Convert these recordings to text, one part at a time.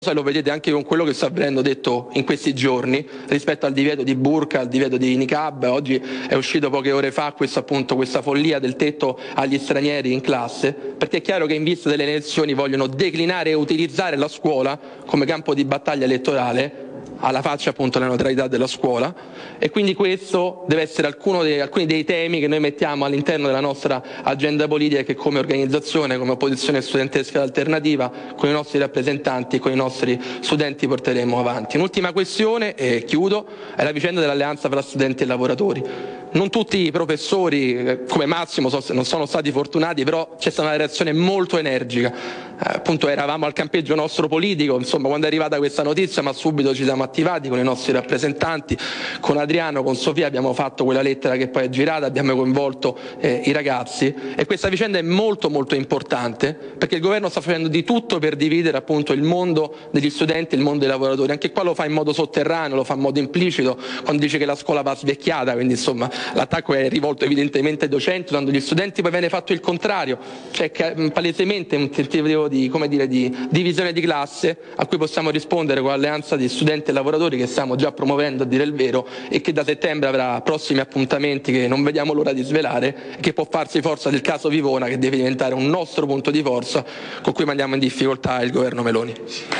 E lo vedete anche con quello che sta venendo detto in questi giorni rispetto al divieto di burqa, al divieto di niqab. Oggi è uscito poche ore fa questa follia del tetto agli stranieri in classe, perché è chiaro che in vista delle elezioni vogliono declinare e utilizzare la scuola come campo di battaglia elettorale, alla faccia appunto della neutralità della scuola, e quindi questo deve essere alcuni dei temi che noi mettiamo all'interno della nostra agenda politica, che come organizzazione, come opposizione studentesca alternativa, con i nostri rappresentanti e con i nostri studenti porteremo avanti. Un'ultima questione, e chiudo, è la vicenda dell'alleanza fra studenti e lavoratori. Non tutti i professori, come Massimo, non sono stati fortunati, però c'è stata una reazione molto energica. Appunto eravamo al campeggio nostro politico, insomma, quando è arrivata questa notizia, ma subito ci siamo attivati con i nostri rappresentanti, con Adriano, con Sofia, abbiamo fatto quella lettera che poi è girata, abbiamo coinvolto i ragazzi, e questa vicenda è molto molto importante, perché il governo sta facendo di tutto per dividere appunto il mondo degli studenti e il mondo dei lavoratori. Anche qua lo fa in modo sotterraneo, lo fa in modo implicito, quando dice che la scuola va svecchiata, quindi insomma l'attacco è rivolto evidentemente ai docenti, dando agli studenti, poi viene fatto il contrario, cioè palesemente un tentativo di divisione di classe, a cui possiamo rispondere con l'alleanza di studenti e lavoratori che stiamo già promuovendo, a dire il vero, e che da settembre avrà prossimi appuntamenti che non vediamo l'ora di svelare, che può farsi forza del caso Vivona, che deve diventare un nostro punto di forza con cui mandiamo in difficoltà il governo Meloni.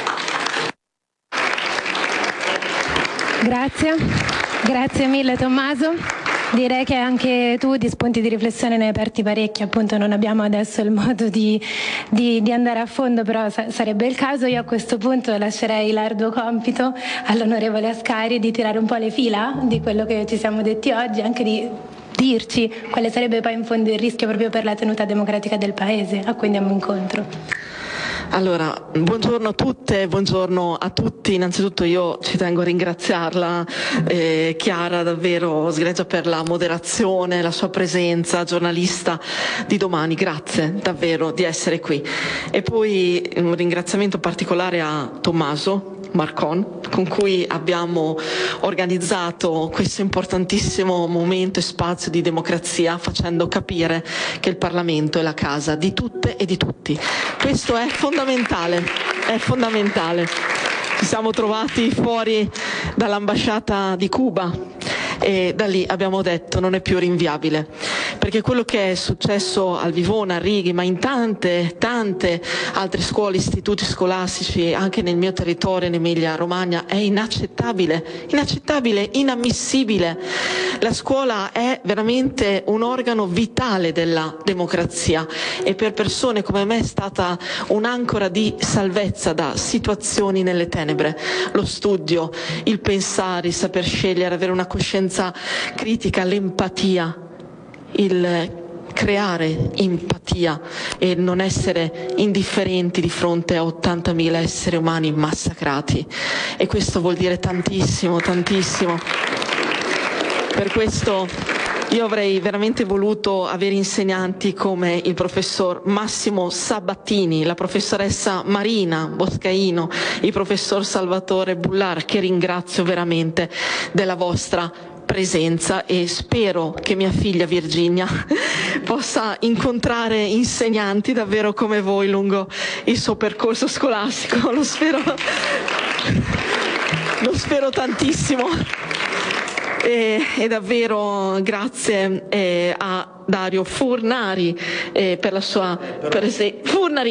Grazie mille Tommaso. Direi che anche tu di spunti di riflessione ne hai aperti parecchi, appunto non abbiamo adesso il modo di andare a fondo, però sarebbe il caso. Io a questo punto lascerei l'arduo compito all'onorevole Ascari di tirare un po' le fila di quello che ci siamo detti oggi, anche di dirci quale sarebbe poi in fondo il rischio proprio per la tenuta democratica del Paese a cui andiamo incontro. Allora, buongiorno a tutte, buongiorno a tutti. Innanzitutto io ci tengo a ringraziarla, Chiara, davvero sgregia, per la moderazione, la sua presenza, giornalista di Domani. Grazie davvero di essere qui. E poi un ringraziamento particolare a Tommaso Marcon, con cui abbiamo organizzato questo importantissimo momento e spazio di democrazia, facendo capire che il Parlamento è la casa di tutte e di tutti. Questo è fondamentale, è fondamentale. Ci siamo trovati fuori dall'ambasciata di Cuba e da lì abbiamo detto non è più rinviabile, perché quello che è successo al Vivona, a Righi, ma in tante altre scuole, istituti scolastici, anche nel mio territorio, in Emilia-Romagna, è inaccettabile, inammissibile. La scuola è veramente un organo vitale della democrazia e per persone come me è stata un'ancora di salvezza da situazioni nelle tenebre. Lo studio, il pensare, il saper scegliere, avere una coscienza critica, l'empatia, il creare empatia e non essere indifferenti di fronte a 80.000 esseri umani massacrati. E questo vuol dire tantissimo, tantissimo. Per questo io avrei veramente voluto avere insegnanti come il professor Massimo Sabattini, la professoressa Marina Boscaino, il professor Salvatore Bullar, che ringrazio veramente della vostra presenza, e spero che mia figlia Virginia possa incontrare insegnanti davvero come voi lungo il suo percorso scolastico. Lo spero tantissimo. E davvero grazie a Dario Furnari per la sua presenza.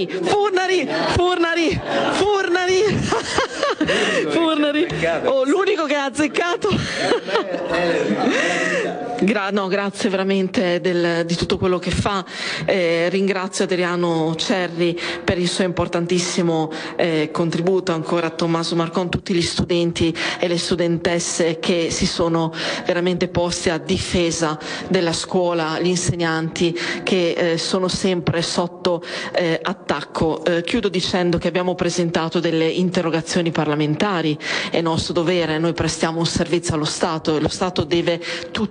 Furnari. Oh, l'unico che ha azzeccato. Grazie veramente di tutto quello che fa. Ringrazio Adriano Cerri per il suo importantissimo contributo, ancora a Tommaso Marcon, tutti gli studenti e le studentesse che si sono veramente posti a difesa della scuola, gli insegnanti che sono sempre sotto attacco. Chiudo dicendo che abbiamo presentato delle interrogazioni parlamentari, è nostro dovere, noi prestiamo un servizio allo Stato e lo Stato deve tutelare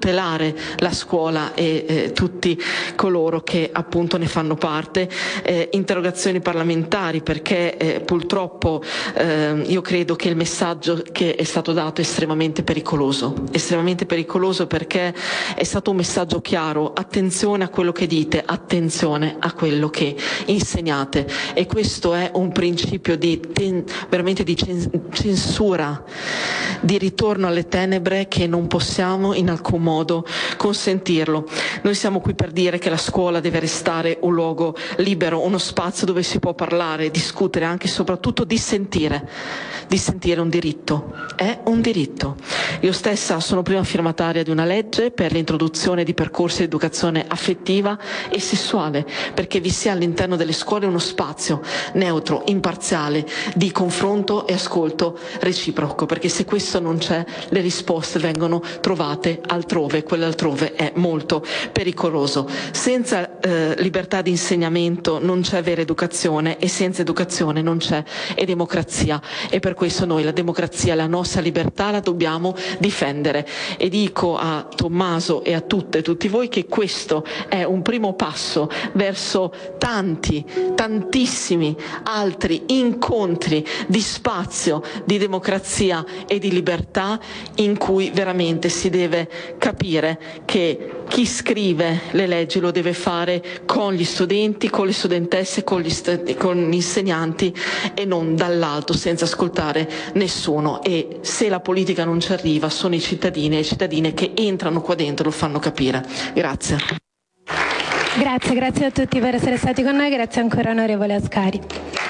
difendere la scuola e tutti coloro che appunto ne fanno parte. Interrogazioni parlamentari, perché purtroppo io credo che il messaggio che è stato dato è estremamente pericoloso perché è stato un messaggio chiaro: attenzione a quello che dite, attenzione a quello che insegnate, e questo è un principio veramente di censura, di ritorno alle tenebre, che non possiamo in alcun modo consentirlo. Noi siamo qui per dire che la scuola deve restare un luogo libero, uno spazio dove si può parlare, discutere, anche e soprattutto dissentire un diritto, è un diritto. Io stessa sono prima firmataria di una legge per l'introduzione di percorsi di educazione affettiva e sessuale, perché vi sia all'interno delle scuole uno spazio neutro, imparziale, di confronto e ascolto reciproco, perché se questo non c'è, le risposte vengono trovate altrove, quell'altrove è molto pericoloso. Senza libertà di insegnamento non c'è vera educazione, e senza educazione non c'è democrazia, e per questo noi la democrazia, la nostra libertà la dobbiamo difendere. E dico a Tommaso e a tutti voi che questo è un primo passo verso tantissimi altri incontri di spazio, di democrazia e di libertà, in cui veramente si deve capire che chi scrive le leggi lo deve fare con gli studenti, con le studentesse, con gli insegnanti, e non dall'alto senza ascoltare nessuno. E se la politica non ci arriva, sono i cittadini e le cittadine che entrano qua dentro, lo fanno capire. Grazie. Grazie a tutti per essere stati con noi, grazie ancora onorevole Ascari.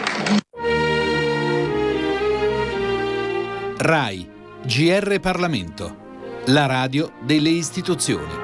RAI, GR Parlamento, la radio delle istituzioni.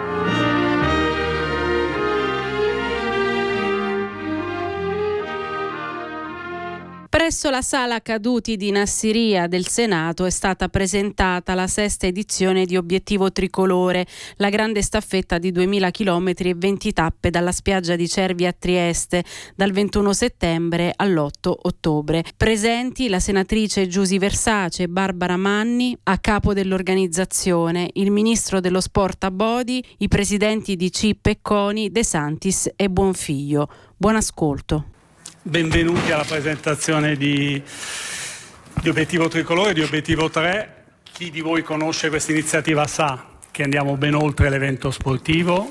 Presso la Sala Caduti di Nassiria del Senato è stata presentata la 6ª edizione di Obiettivo Tricolore, la grande staffetta di 2000 km e 20 tappe dalla spiaggia di Cervi a Trieste, dal 21 settembre all'8 ottobre. Presenti la senatrice Giusy Versace e Barbara Manni, a capo dell'organizzazione, il ministro dello sport Abodi, i presidenti di CIP e CONI, De Santis e Buonfiglio. Buon ascolto. Benvenuti alla presentazione di Obiettivo Tricolore, di Obiettivo 3. Chi di voi conosce questa iniziativa sa che andiamo ben oltre l'evento sportivo.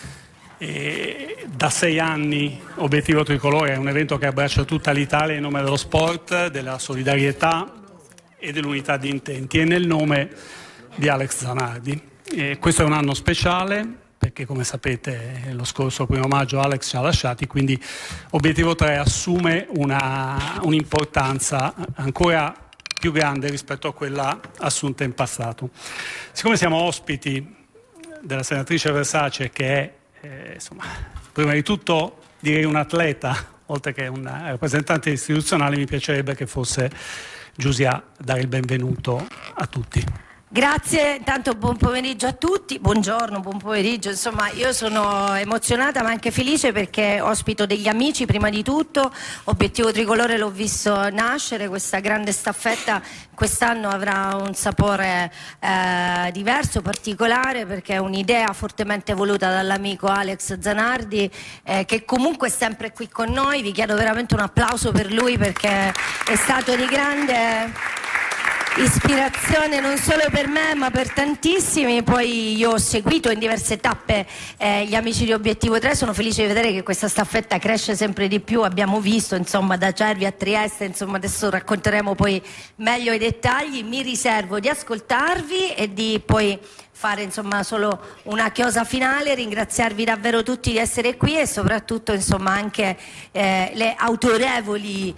E da 6 anni Obiettivo Tricolore è un evento che abbraccia tutta l'Italia in nome dello sport, della solidarietà e dell'unità di intenti, e nel nome di Alex Zanardi. Questo è un anno speciale, perché come sapete lo scorso 1 maggio Alex ci ha lasciati, quindi Obiettivo 3 assume un'importanza ancora più grande rispetto a quella assunta in passato. Siccome siamo ospiti della senatrice Versace, che è prima di tutto direi un atleta, oltre che un rappresentante istituzionale, mi piacerebbe che fosse Giusy a dare il benvenuto a tutti. Grazie, intanto buon pomeriggio a tutti, buongiorno, buon pomeriggio, insomma io sono emozionata ma anche felice perché ospito degli amici prima di tutto. Obiettivo Tricolore l'ho visto nascere, questa grande staffetta quest'anno avrà un sapore diverso, particolare, perché è un'idea fortemente voluta dall'amico Alex Zanardi, che comunque è sempre qui con noi. Vi chiedo veramente un applauso per lui perché è stato di grande ispirazione non solo per me ma per tantissimi. Poi io ho seguito in diverse tappe gli amici di Obiettivo 3, sono felice di vedere che questa staffetta cresce sempre di più. Abbiamo visto insomma da Cervi a Trieste, insomma adesso racconteremo poi meglio i dettagli. Mi riservo di ascoltarvi e di poi fare insomma solo una chiosa finale, ringraziarvi davvero tutti di essere qui e soprattutto insomma anche le autorevoli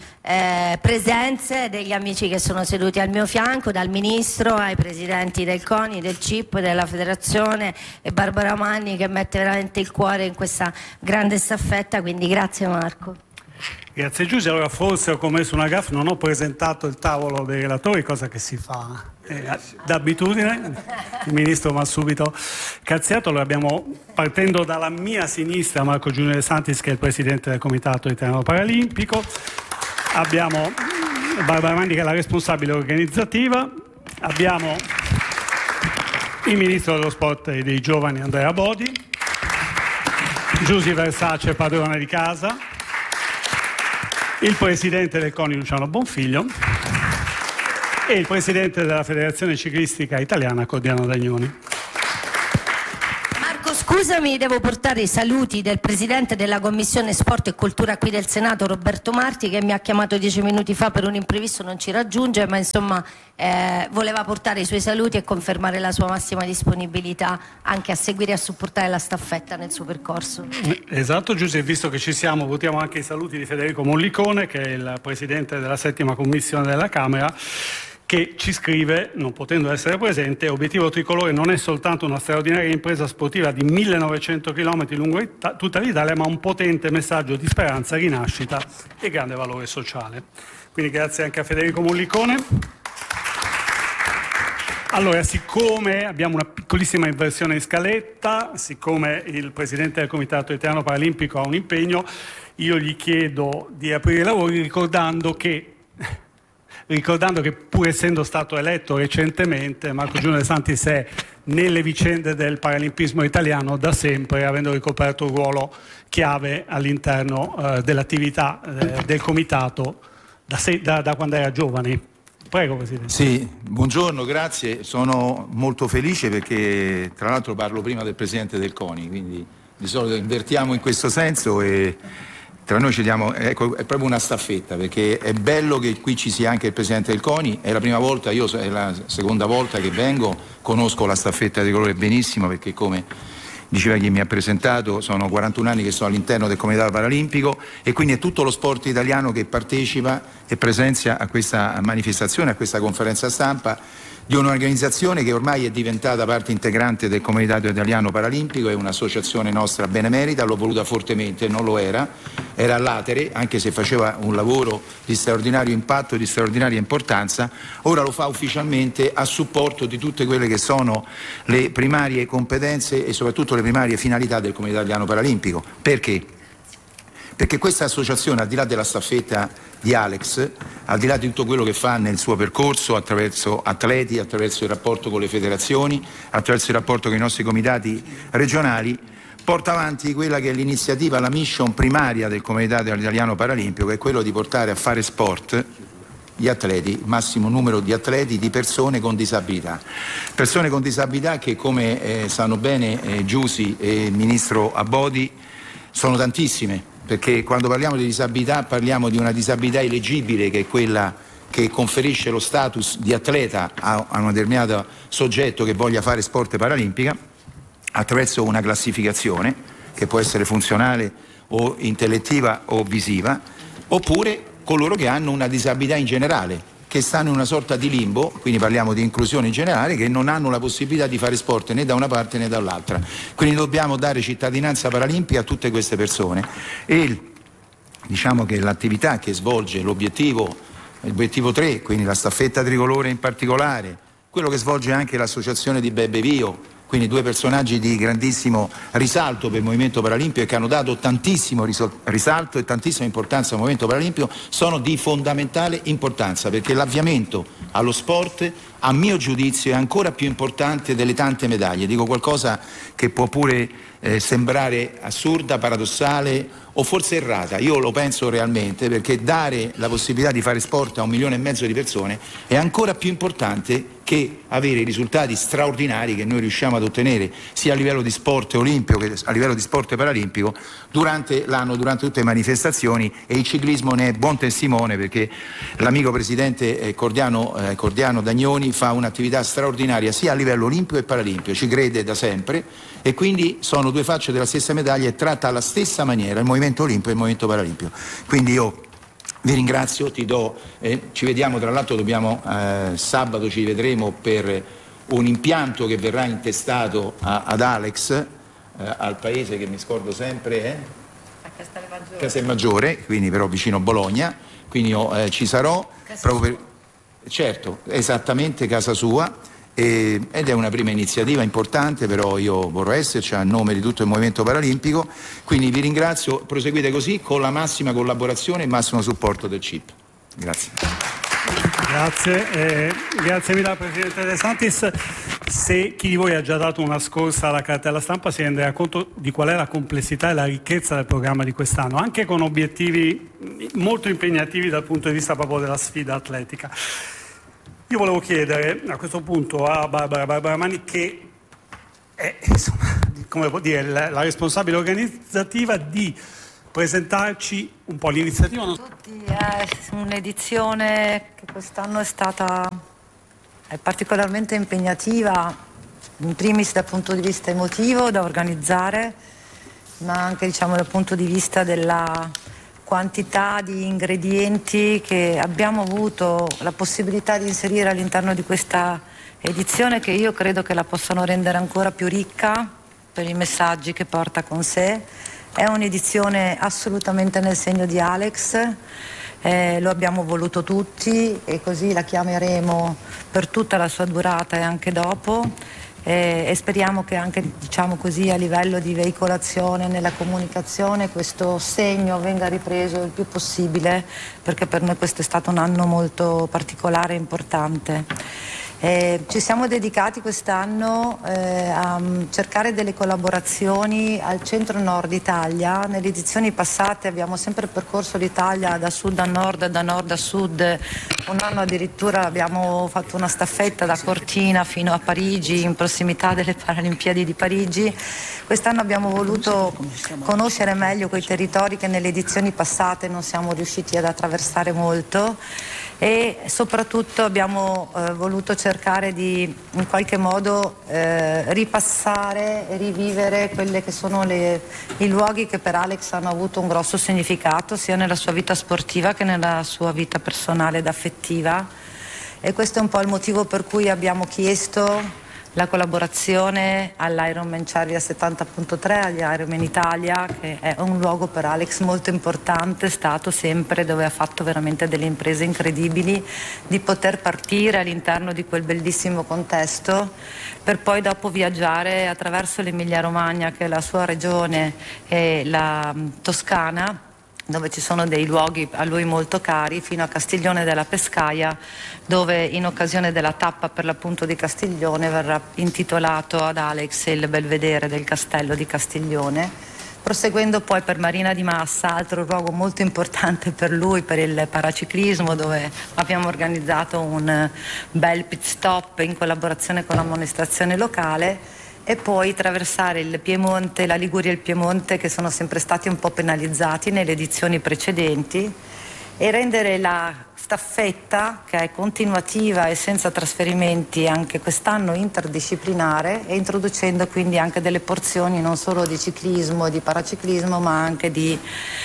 presenze degli amici che sono seduti al mio fianco, dal ministro ai presidenti del CONI, del CIP, della federazione, e Barbara Manni che mette veramente il cuore in questa grande staffetta, quindi grazie Marco. Grazie Giusy. Allora forse ho commesso una gaffe, non ho presentato il tavolo dei relatori, cosa che si fa d'abitudine. Il ministro mi ha subito cazziato. Allora abbiamo, partendo dalla mia sinistra, Marco Giulio De Santis, che è il presidente del Comitato Italiano Paralimpico, abbiamo Barbara Manni che è la responsabile organizzativa, abbiamo il Ministro dello Sport e dei Giovani Andrea Bodi, Giusy Versace, padrona di casa, il Presidente del CONI Luciano Bonfiglio e il Presidente della Federazione Ciclistica Italiana Cordiano Dagnoni. Scusami, devo portare i saluti del Presidente della Commissione Sport e Cultura qui del Senato, Roberto Marti, che mi ha chiamato 10 minuti fa per un imprevisto, non ci raggiunge, ma insomma voleva portare i suoi saluti e confermare la sua massima disponibilità anche a seguire e a supportare la staffetta nel suo percorso. Esatto, Giuseppe, visto che ci siamo, votiamo anche i saluti di Federico Mollicone, che è il Presidente della 7ª Commissione della Camera, che ci scrive, non potendo essere presente: Obiettivo Tricolore non è soltanto una straordinaria impresa sportiva di 1900 km lungo tutta l'Italia, ma un potente messaggio di speranza, rinascita e grande valore sociale. Quindi grazie anche a Federico Mollicone. Allora, siccome abbiamo una piccolissima inversione in scaletta, siccome il Presidente del Comitato Italiano Paralimpico ha un impegno, io gli chiedo di aprire i lavori ricordando che pur essendo stato eletto recentemente, Marco Giuliano De Santis è nelle vicende del paralimpismo italiano da sempre, avendo ricoperto un ruolo chiave all'interno dell'attività del comitato da quando era giovane. Prego, Presidente. Sì, buongiorno, grazie. Sono molto felice perché tra l'altro parlo prima del Presidente del CONI, quindi di solito invertiamo in questo senso e tra noi ci diamo, ecco, è proprio una staffetta, perché è bello che qui ci sia anche il Presidente del CONI. È la prima volta, è la seconda volta che vengo, conosco la staffetta tricolore benissimo, perché come diceva chi mi ha presentato, sono 41 anni che sono all'interno del Comitato Paralimpico e quindi è tutto lo sport italiano che partecipa e presenzia a questa manifestazione, a questa conferenza stampa di un'organizzazione che ormai è diventata parte integrante del Comitato Italiano Paralimpico. È un'associazione nostra benemerita, l'ho voluta fortemente, non lo era all'atere, anche se faceva un lavoro di straordinario impatto e di straordinaria importanza. Ora lo fa ufficialmente a supporto di tutte quelle che sono le primarie competenze e soprattutto le primarie finalità del Comitato Italiano Paralimpico. Perché? Perché questa associazione, al di là della staffetta di Alex, al di là di tutto quello che fa nel suo percorso attraverso atleti, attraverso il rapporto con le federazioni, attraverso il rapporto con i nostri comitati regionali, porta avanti quella che è l'iniziativa, la mission primaria del Comitato Italiano Paralimpico, che è quello di portare a fare sport gli atleti, il massimo numero di atleti, di persone con disabilità. Persone con disabilità che, come sanno bene Giusy e il Ministro Abodi, sono tantissime. Perché quando parliamo di disabilità parliamo di una disabilità eleggibile, che è quella che conferisce lo status di atleta a un determinato soggetto che voglia fare sport paralimpica attraverso una classificazione che può essere funzionale o intellettiva o visiva, oppure coloro che hanno una disabilità in generale, che stanno in una sorta di limbo, quindi parliamo di inclusione in generale, che non hanno la possibilità di fare sport né da una parte né dall'altra. Quindi dobbiamo dare cittadinanza paralimpica a tutte queste persone e diciamo che l'attività che svolge l'obiettivo 3, quindi la staffetta tricolore in particolare, quello che svolge anche l'associazione di Bebe Vio, quindi due personaggi di grandissimo risalto per il movimento paralimpico e che hanno dato tantissimo risalto e tantissima importanza al movimento paralimpico, sono di fondamentale importanza, perché l'avviamento allo sport, a mio giudizio, è ancora più importante delle tante medaglie. Dico qualcosa che può pure sembrare assurda, paradossale o forse errata. Io lo penso realmente, perché dare la possibilità di fare sport a 1,5 milioni di persone è ancora più importante che avere i risultati straordinari che noi riusciamo ad ottenere sia a livello di sport olimpico che a livello di sport paralimpico durante l'anno, durante tutte le manifestazioni, e il ciclismo ne è buon testimone, perché l'amico Presidente Cordiano Dagnoni fa un'attività straordinaria sia a livello olimpico e paralimpico, ci crede da sempre, e quindi sono due facce della stessa medaglia e tratta alla stessa maniera il movimento olimpico e il movimento paralimpico. Quindi io vi ringrazio, ci vediamo, tra l'altro sabato ci vedremo per un impianto che verrà intestato ad Alex, al paese che mi scordo sempre, a Castelmaggiore, quindi però vicino Bologna, quindi io ci sarò, proprio certo, esattamente casa sua. Ed è una prima iniziativa importante, però io vorrò esserci a nome di tutto il movimento paralimpico, quindi vi ringrazio, proseguite così con la massima collaborazione e il massimo supporto del CIP. Grazie. Grazie mille al Presidente De Santis. se chi di voi ha già dato una scorsa alla cartella stampa si renderà conto di qual è la complessità e la ricchezza del programma di quest'anno, anche con obiettivi molto impegnativi dal punto di vista proprio della sfida atletica. Io volevo chiedere a questo punto a Barbara Manni, che è, insomma, come può dire, la responsabile organizzativa, di presentarci un po' l'iniziativa. È un'edizione che quest'anno è particolarmente impegnativa, in primis dal punto di vista emotivo da organizzare, ma anche dal punto di vista della quantità di ingredienti che abbiamo avuto la possibilità di inserire all'interno di questa edizione, che io credo che la possano rendere ancora più ricca per i messaggi che porta con sé. È un'edizione assolutamente nel segno di Alex, lo abbiamo voluto tutti e così la chiameremo per tutta la sua durata e anche dopo, e speriamo che anche così a livello di veicolazione nella comunicazione questo segno venga ripreso il più possibile, perché per noi questo è stato un anno molto particolare e importante. Ci siamo dedicati quest'anno a cercare delle collaborazioni al centro-nord Italia. Nelle edizioni passate abbiamo sempre percorso l'Italia da sud a nord, da nord a sud. Un anno addirittura abbiamo fatto una staffetta da Cortina fino a Parigi, in prossimità delle Paralimpiadi di Parigi. Quest'anno abbiamo voluto conoscere meglio quei territori che nelle edizioni passate non siamo riusciti ad attraversare molto, e soprattutto abbiamo voluto cercare di in qualche modo ripassare e rivivere quelle che sono i luoghi che per Alex hanno avuto un grosso significato sia nella sua vita sportiva che nella sua vita personale ed affettiva, e questo è un po' il motivo per cui abbiamo chiesto la collaborazione all'Ironman Cervia 70.3, agli Ironman Italia, che è un luogo per Alex molto importante, è stato sempre, dove ha fatto veramente delle imprese incredibili, di poter partire all'interno di quel bellissimo contesto per poi dopo viaggiare attraverso l'Emilia Romagna, che è la sua regione, e la Toscana, dove ci sono dei luoghi a lui molto cari, fino a Castiglione della Pescaia, dove in occasione della tappa per l'appunto di Castiglione verrà intitolato ad Alex il belvedere del castello di Castiglione, proseguendo poi per Marina di Massa, altro luogo molto importante per lui, per il paraciclismo, dove abbiamo organizzato un bel pit stop in collaborazione con l'amministrazione locale, e poi attraversare il Piemonte, la Liguria e il Piemonte, che sono sempre stati un po' penalizzati nelle edizioni precedenti, e rendere la staffetta, che è continuativa e senza trasferimenti, anche quest'anno interdisciplinare, e introducendo quindi anche delle porzioni non solo di ciclismo e di paraciclismo, ma anche di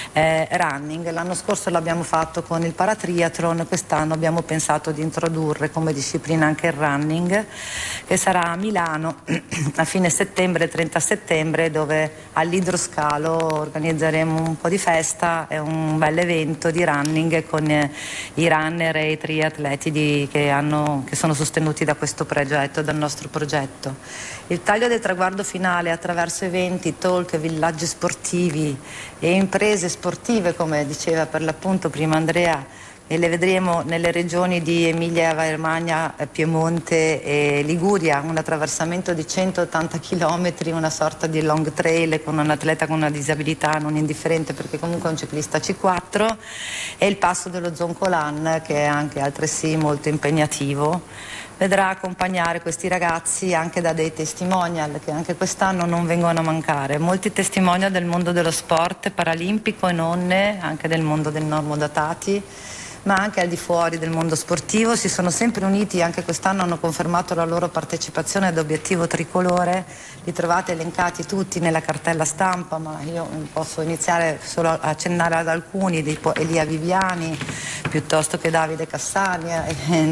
running. L'anno scorso l'abbiamo fatto con il paratriathlon, quest'anno abbiamo pensato di introdurre come disciplina anche il running, che sarà a Milano a fine settembre, 30 settembre, dove all'Idroscalo organizzeremo un po' di festa e un bel evento di running con i runner e i triatleti che sono sostenuti da questo progetto, dal nostro progetto. Il taglio del traguardo finale attraverso eventi, talk, villaggi sportivi e imprese sportive, come diceva per l'appunto prima Andrea, e le vedremo nelle regioni di Emilia Romagna, Piemonte e Liguria, un attraversamento di 180 km, una sorta di long trail con un atleta con una disabilità non indifferente, perché comunque è un ciclista C4, e il passo dello Zoncolan, che è anche altresì molto impegnativo. Vedrà accompagnare questi ragazzi anche da dei testimonial, che anche quest'anno non vengono a mancare, molti testimonial del mondo dello sport paralimpico e non, anche del mondo del normodotati, ma anche al di fuori del mondo sportivo. Si sono sempre uniti, anche quest'anno hanno confermato la loro partecipazione ad Obiettivo Tricolore. Li trovate elencati tutti nella cartella stampa, ma io posso iniziare solo a accennare ad alcuni, tipo Elia Viviani, piuttosto che Davide Cassania,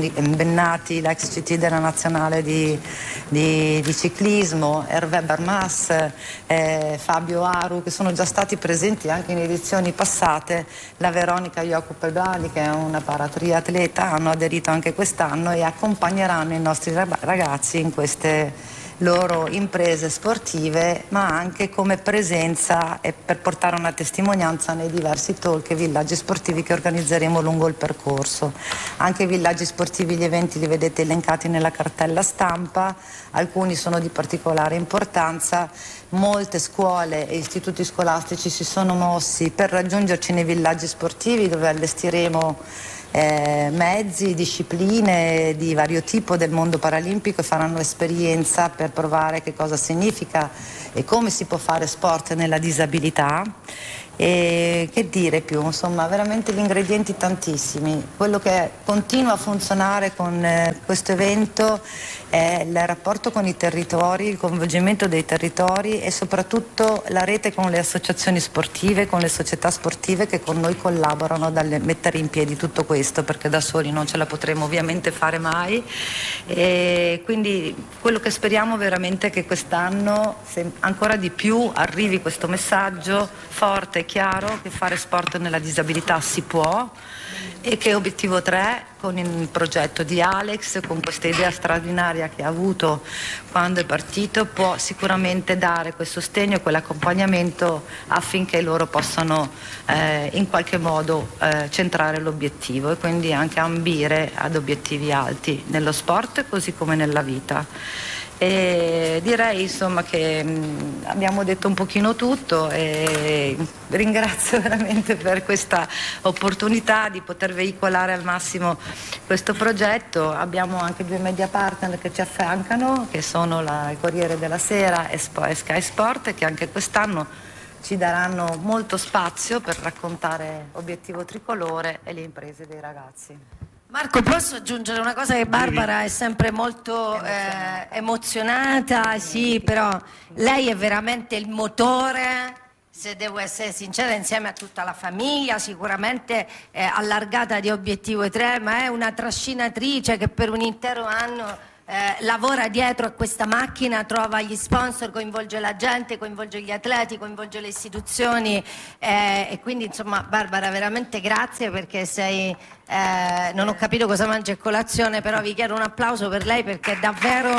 Bennati, l'ex CT della nazionale di ciclismo, Hervé Barmas, Fabio Aru, che sono già stati presenti anche in edizioni passate, la Veronica Jacopo-Bani, che è una paratriatleta, hanno aderito anche quest'anno e accompagneranno i nostri ragazzi in queste loro imprese sportive, ma anche come presenza e per portare una testimonianza nei diversi talk e villaggi sportivi che organizzeremo lungo il percorso. Anche i villaggi sportivi, gli eventi li vedete elencati nella cartella stampa, alcuni sono di particolare importanza. Molte scuole e istituti scolastici si sono mossi per raggiungerci nei villaggi sportivi, dove allestiremo mezzi, discipline di vario tipo del mondo paralimpico, e faranno esperienza per provare che cosa significa e come si può fare sport nella disabilità. E che dire più, insomma, veramente gli ingredienti tantissimi. Quello che continua a funzionare con questo evento è il rapporto con i territori, il coinvolgimento dei territori e soprattutto la rete con le associazioni sportive, con le società sportive che con noi collaborano dal mettere in piedi tutto questo, perché da soli non ce la potremo ovviamente fare mai. E quindi quello che speriamo veramente è che quest'anno ancora di più arrivi questo messaggio forte e chiaro che fare sport nella disabilità si può, e che Obiettivo 3, con il progetto di Alex, con questa idea straordinaria che ha avuto quando è partito, può sicuramente dare quel sostegno e quell'accompagnamento affinché loro possano in qualche modo centrare l'obiettivo e quindi anche ambire ad obiettivi alti nello sport così come nella vita. E direi insomma che abbiamo detto un pochino tutto, e ringrazio veramente per questa opportunità di poter veicolare al massimo questo progetto. Abbiamo anche 2 media partner che ci affiancano, che sono il Corriere della Sera e Sky Sport, che anche quest'anno ci daranno molto spazio per raccontare Obiettivo Tricolore e le imprese dei ragazzi. Marco, posso aggiungere una cosa? Che Barbara è sempre molto emozionata, sì, però lei è veramente il motore, se devo essere sincera, insieme a tutta la famiglia, sicuramente allargata di Obiettivo 3, ma è una trascinatrice che per un intero anno lavora dietro a questa macchina, trova gli sponsor, coinvolge la gente, coinvolge gli atleti, coinvolge le istituzioni, e quindi insomma Barbara veramente grazie, perché sei non ho capito cosa mangia a colazione, però vi chiedo un applauso per lei, perché davvero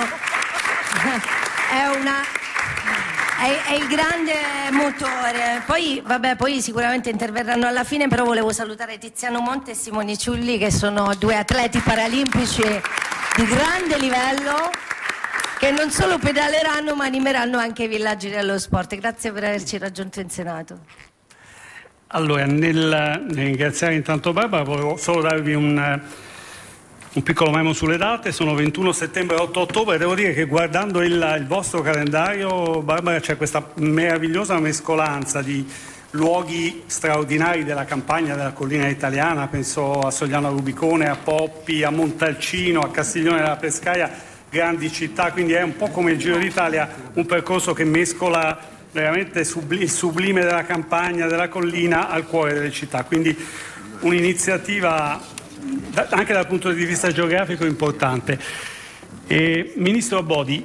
è il grande motore. Poi vabbè, poi sicuramente interverranno alla fine, però volevo salutare Tiziano Monte e Simone Ciulli, che sono 2 atleti paralimpici di grande livello, che non solo pedaleranno ma animeranno anche i villaggi dello sport. Grazie per averci raggiunto in Senato. Allora, nel ringraziare intanto Barbara, volevo solo darvi un piccolo memo sulle date. Sono 21 settembre e 8 ottobre. Devo dire che guardando il vostro calendario, Barbara, c'è questa meravigliosa mescolanza di luoghi straordinari della campagna della collina italiana, penso a Sogliano Rubicone, a Poppi, a Montalcino, a Castiglione della Pescaia, grandi città, quindi è un po' come il Giro d'Italia, un percorso che mescola veramente il sublime della campagna, della collina al cuore delle città, quindi un'iniziativa anche dal punto di vista geografico importante. Ministro Bodi,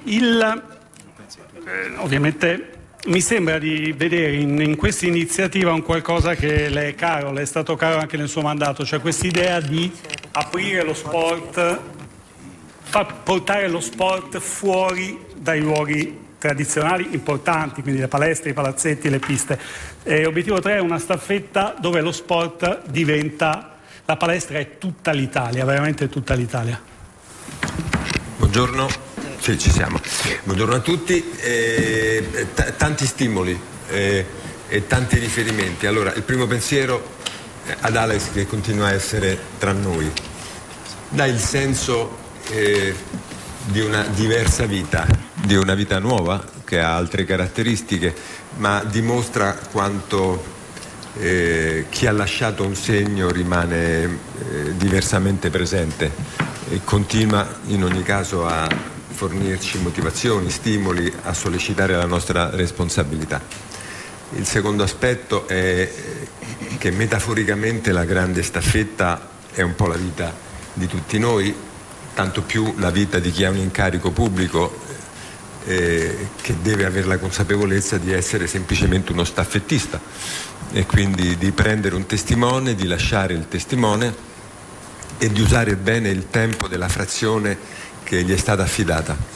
ovviamente mi sembra di vedere in questa iniziativa un qualcosa che le è caro, le è stato caro anche nel suo mandato, cioè quest'idea di aprire lo sport, portare lo sport fuori dai luoghi tradizionali importanti, quindi le palestre, i palazzetti, le piste. Obiettivo 3 è una staffetta dove lo sport diventa, la palestra è tutta l'Italia, veramente tutta l'Italia. Buongiorno. Sì, ci siamo. Buongiorno a tutti. Tanti stimoli e tanti riferimenti. Allora, il primo pensiero ad Alex, che continua a essere tra noi. Dà il senso di una diversa vita, di una vita nuova che ha altre caratteristiche, ma dimostra quanto chi ha lasciato un segno rimane diversamente presente e continua in ogni caso a fornirci motivazioni, stimoli, a sollecitare la nostra responsabilità. Il secondo aspetto è che metaforicamente la grande staffetta è un po' la vita di tutti noi, tanto più la vita di chi ha un incarico pubblico che deve avere la consapevolezza di essere semplicemente uno staffettista e quindi di prendere un testimone, di lasciare il testimone e di usare bene il tempo della frazione che gli è stata affidata.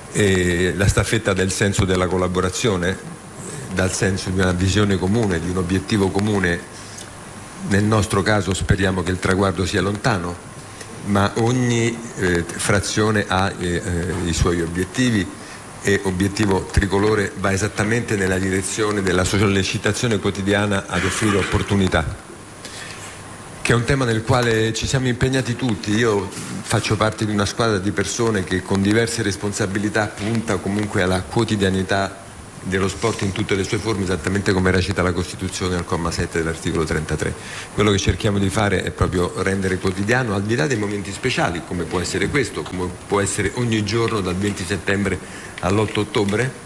La staffetta dà il senso della collaborazione, dal senso di una visione comune, di un obiettivo comune. Nel nostro caso speriamo che il traguardo sia lontano, ma ogni frazione ha i suoi obiettivi, e obiettivo tricolore va esattamente nella direzione della sollecitazione quotidiana ad offrire opportunità, che è un tema nel quale ci siamo impegnati tutti. Io faccio parte di una squadra di persone che con diverse responsabilità punta comunque alla quotidianità dello sport in tutte le sue forme, esattamente come recita la Costituzione al comma 7 dell'articolo 33. Quello che cerchiamo di fare è proprio rendere quotidiano, al di là dei momenti speciali, come può essere questo, come può essere ogni giorno dal 20 settembre all'8 ottobre,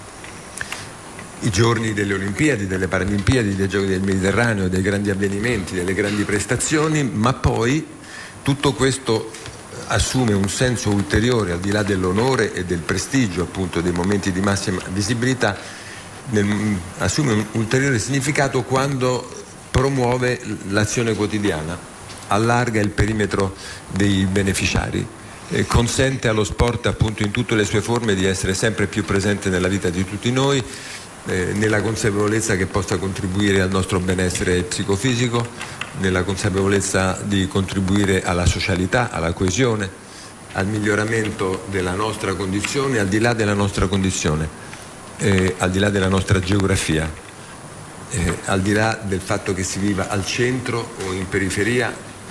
i giorni delle Olimpiadi, delle Paralimpiadi, dei Giochi del Mediterraneo, dei grandi avvenimenti, delle grandi prestazioni, ma poi tutto questo assume un senso ulteriore, al di là dell'onore e del prestigio appunto dei momenti di massima visibilità, assume un ulteriore significato quando promuove l'azione quotidiana, allarga il perimetro dei beneficiari, consente allo sport appunto in tutte le sue forme di essere sempre più presente nella vita di tutti noi, nella consapevolezza che possa contribuire al nostro benessere psicofisico, nella consapevolezza di contribuire alla socialità, alla coesione, al miglioramento della nostra condizione, al di là della nostra condizione, al di là della nostra geografia, al di là del fatto che si viva al centro o in periferia,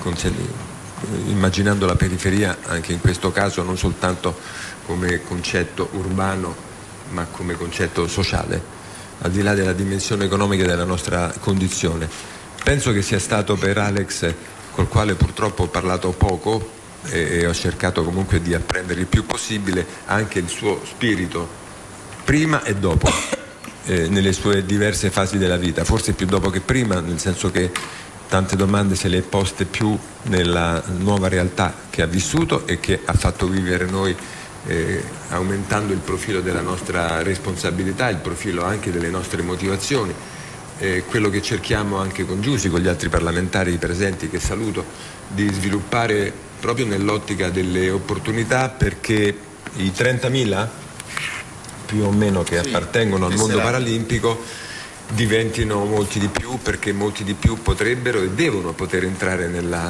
immaginando la periferia anche in questo caso non soltanto come concetto urbano ma come concetto sociale, al di là della dimensione economica della nostra condizione. Penso che sia stato per Alex, col quale purtroppo ho parlato poco e ho cercato comunque di apprendere il più possibile, anche il suo spirito prima e dopo, nelle sue diverse fasi della vita, forse più dopo che prima, nel senso che tante domande se le è poste più nella nuova realtà che ha vissuto e che ha fatto vivere noi, aumentando il profilo della nostra responsabilità, il profilo anche delle nostre motivazioni, quello che cerchiamo anche con Giussi, con gli altri parlamentari presenti che saluto, di sviluppare proprio nell'ottica delle opportunità, perché i 30.000 più o meno che appartengono al mondo paralimpico diventino molti di più, perché molti di più potrebbero e devono poter entrare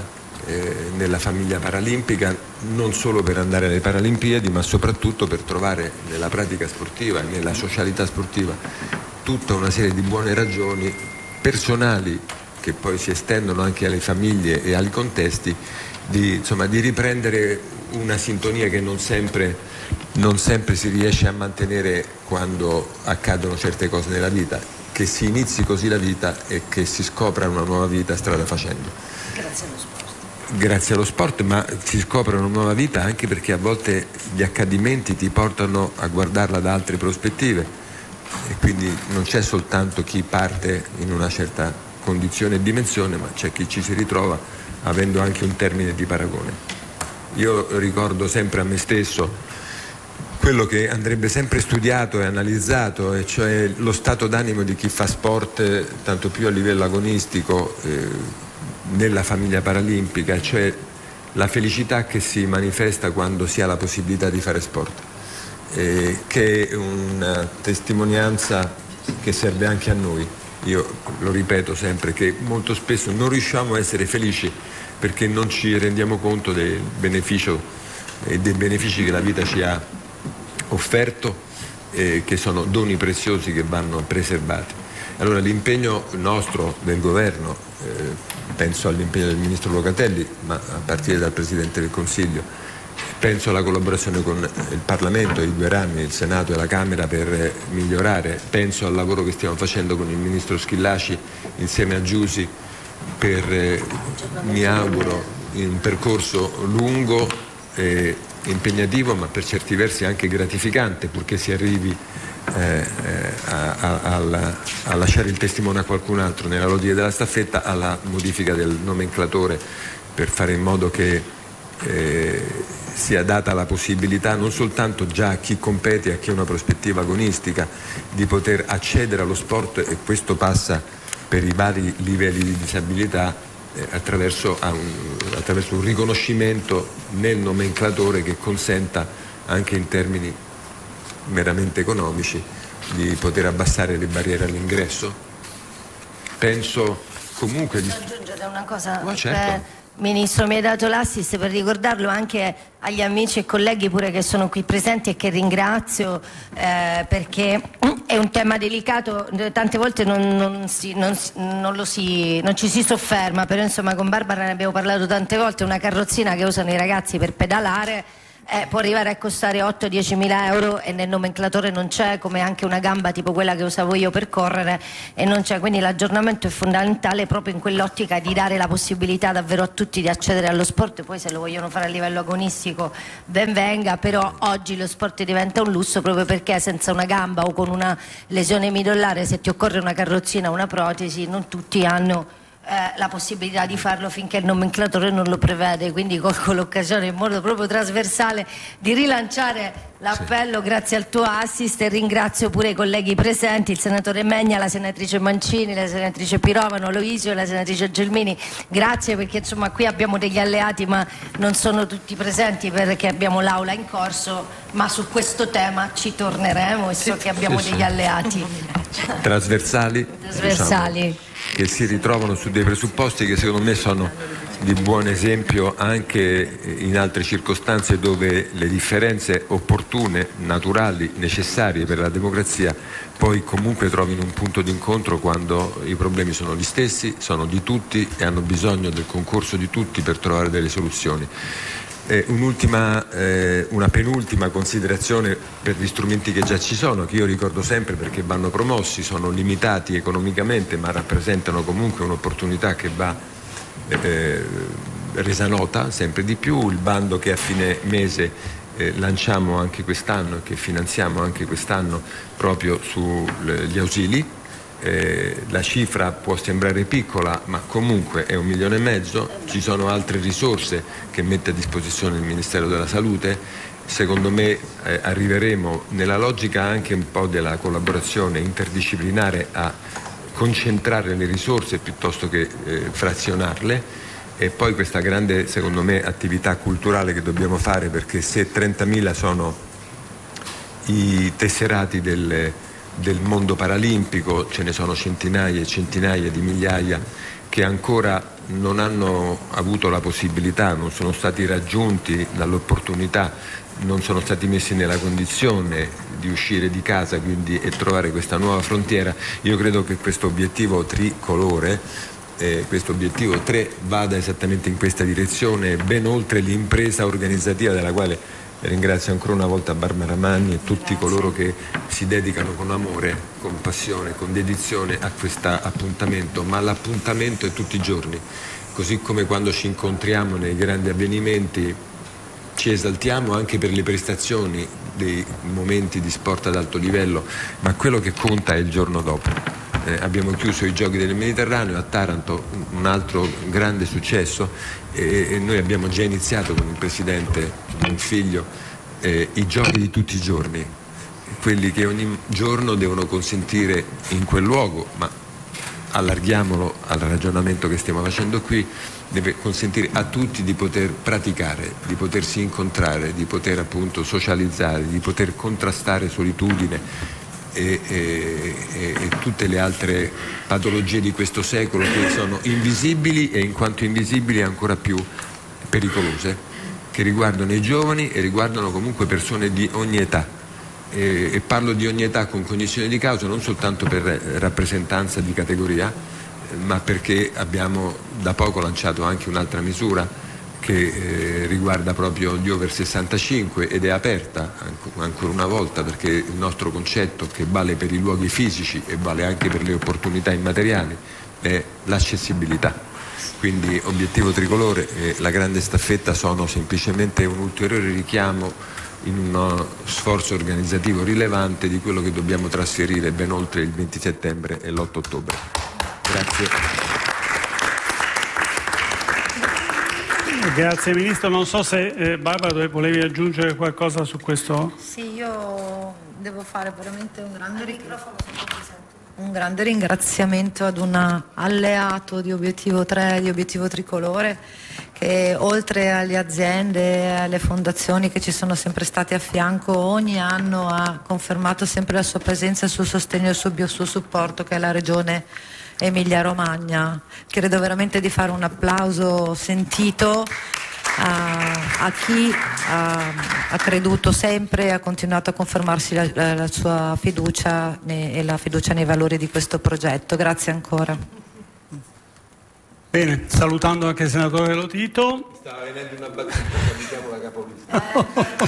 nella famiglia paralimpica, non solo per andare alle Paralimpiadi, ma soprattutto per trovare nella pratica sportiva e nella socialità sportiva tutta una serie di buone ragioni personali, che poi si estendono anche alle famiglie e ai contesti, di riprendere una sintonia che non sempre si riesce a mantenere quando accadono certe cose nella vita, che si inizi così la vita e che si scopra una nuova vita strada facendo. Grazie allo sport. Grazie allo sport, ma si scopre una nuova vita anche perché a volte gli accadimenti ti portano a guardarla da altre prospettive, e quindi non c'è soltanto chi parte in una certa condizione e dimensione, ma c'è chi ci si ritrova avendo anche un termine di paragone. Io ricordo sempre a me stesso quello che andrebbe sempre studiato e analizzato, e cioè lo stato d'animo di chi fa sport, tanto più a livello agonistico, nella famiglia paralimpica, cioè la felicità che si manifesta quando si ha la possibilità di fare sport, che è una testimonianza che serve anche a noi. Io lo ripeto sempre, che molto spesso non riusciamo a essere felici perché non ci rendiamo conto del beneficio e dei benefici che la vita ci ha offerto, che sono doni preziosi che vanno preservati. Allora l'impegno nostro del governo, penso all'impegno del ministro Locatelli, ma a partire dal Presidente del Consiglio, penso alla collaborazione con il Parlamento, i due rami, il Senato e la Camera, per migliorare, penso al lavoro che stiamo facendo con il Ministro Schillaci insieme a Giussi per, mi auguro, un percorso lungo e impegnativo, ma per certi versi anche gratificante, purché si arrivi a lasciare il testimone a qualcun altro nella logica della staffetta, alla modifica del nomenclatore, per fare in modo che sia data la possibilità non soltanto già a chi compete, a chi ha una prospettiva agonistica, di poter accedere allo sport, e questo passa per i vari livelli di disabilità, attraverso un riconoscimento nel nomenclatore che consenta anche in termini meramente economici, di poter abbassare le barriere all'ingresso. Penso comunque di... Posso aggiungere una cosa? Certo. Ministro, mi hai dato l'assist per ricordarlo anche agli amici e colleghi pure che sono qui presenti e che ringrazio, perché è un tema delicato, tante volte non ci si sofferma, però insomma con Barbara ne abbiamo parlato tante volte. Una carrozzina che usano i ragazzi per pedalare può arrivare a costare 8-10 mila euro e nel nomenclatore non c'è, come anche una gamba tipo quella che usavo io per correre e non c'è, quindi l'aggiornamento è fondamentale proprio in quell'ottica di dare la possibilità davvero a tutti di accedere allo sport. Poi se lo vogliono fare a livello agonistico ben venga, però oggi lo sport diventa un lusso proprio perché senza una gamba o con una lesione midollare, se ti occorre una carrozzina o una protesi, non tutti hanno la possibilità di farlo finché il nomenclatore non lo prevede, quindi colgo l'occasione in modo proprio trasversale di rilanciare l'appello, grazie al tuo assist, e ringrazio pure i colleghi presenti, il senatore Megna, la senatrice Mancini, la senatrice Pirovano, Loisio e la senatrice Gelmini. Grazie, perché insomma qui abbiamo degli alleati ma non sono tutti presenti perché abbiamo l'aula in corso, ma su questo tema ci torneremo e so che abbiamo degli alleati trasversali. Diciamo, che si ritrovano su dei presupposti che secondo me sono di buon esempio anche in altre circostanze dove le differenze opportune, naturali, necessarie per la democrazia poi comunque trovino un punto d'incontro quando i problemi sono gli stessi, sono di tutti e hanno bisogno del concorso di tutti per trovare delle soluzioni. Una penultima considerazione per gli strumenti che già ci sono, che io ricordo sempre perché vanno promossi, sono limitati economicamente ma rappresentano comunque un'opportunità che va resa nota sempre di più. Il bando che a fine mese lanciamo anche quest'anno e che finanziamo anche quest'anno proprio sugli ausili. La cifra può sembrare piccola, ma comunque è 1,5 milioni. Ci sono altre risorse che mette a disposizione il Ministero della Salute. Secondo me arriveremo nella logica anche un po' della collaborazione interdisciplinare a concentrare le risorse piuttosto che frazionarle, e poi questa grande, secondo me, attività culturale che dobbiamo fare, perché se 30.000 sono i tesserati del mondo paralimpico, ce ne sono centinaia e centinaia di migliaia che ancora non hanno avuto la possibilità, non sono stati raggiunti dall'opportunità, non sono stati messi nella condizione di uscire di casa quindi e trovare questa nuova frontiera. Io credo che questo obiettivo tricolore, questo obiettivo 3 vada esattamente in questa direzione, ben oltre l'impresa organizzativa della quale ringrazio ancora una volta Barbara Manni e tutti coloro che si dedicano con amore, con passione, con dedizione a questo appuntamento, ma l'appuntamento è tutti i giorni, così come quando ci incontriamo nei grandi avvenimenti ci esaltiamo anche per le prestazioni dei momenti di sport ad alto livello, ma quello che conta è il giorno dopo. Abbiamo chiuso i Giochi del Mediterraneo a Taranto, un altro grande successo, e noi abbiamo già iniziato con il Presidente Bonfiglio i giochi di tutti i giorni, quelli che ogni giorno devono consentire in quel luogo, ma allarghiamolo al ragionamento che stiamo facendo qui, deve consentire a tutti di poter praticare, di potersi incontrare, di poter appunto socializzare, di poter contrastare solitudine e tutte le altre patologie di questo secolo che sono invisibili e in quanto invisibili ancora più pericolose, che riguardano i giovani e riguardano comunque persone di ogni età. E parlo di ogni età con cognizione di causa non soltanto per rappresentanza di categoria, ma perché abbiamo da poco lanciato anche un'altra misura che riguarda proprio gli over 65 ed è aperta ancora una volta, perché il nostro concetto, che vale per i luoghi fisici e vale anche per le opportunità immateriali, è l'accessibilità. Quindi obiettivo tricolore e la grande staffetta sono semplicemente un ulteriore richiamo in uno sforzo organizzativo rilevante di quello che dobbiamo trasferire ben oltre il 20 settembre e l'8 ottobre. Grazie. Grazie Ministro, non so se Barbara volevi aggiungere qualcosa su questo? Sì, io devo fare veramente un grande ringraziamento ad un alleato di Obiettivo 3, di Obiettivo Tricolore, che oltre alle aziende, alle fondazioni che ci sono sempre state a fianco, ogni anno ha confermato sempre la sua presenza, il suo sostegno e il suo supporto, che è la Regione Emilia-Romagna. Credo veramente di fare un applauso sentito a chi ha creduto sempre e ha continuato a confermarsi la sua fiducia e la fiducia nei valori di questo progetto. Grazie ancora. Bene, salutando anche il senatore Lotito. Stava venendo una battuta, salutiamo la capolista.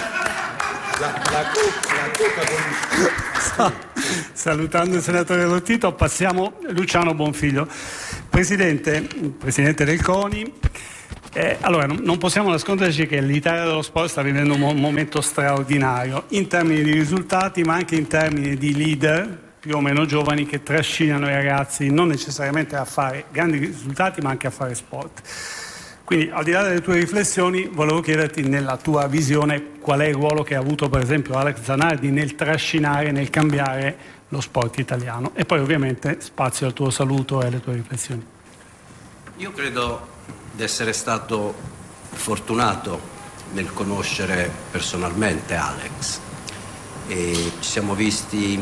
La coca Salutando il senatore Lotito, passiamo a Luciano Bonfiglio. Presidente del CONI. Allora, non possiamo nasconderci che l'Italia dello sport sta vivendo un momento straordinario in termini di risultati, ma anche in termini di leader più o meno giovani che trascinano i ragazzi non necessariamente a fare grandi risultati, ma anche a fare sport. Quindi, al di là delle tue riflessioni, volevo chiederti, nella tua visione, qual è il ruolo che ha avuto per esempio Alex Zanardi nel trascinare, nel cambiare lo sport italiano, e poi ovviamente spazio al tuo saluto e alle tue riflessioni. Io credo di essere stato fortunato nel conoscere personalmente Alex, e ci siamo visti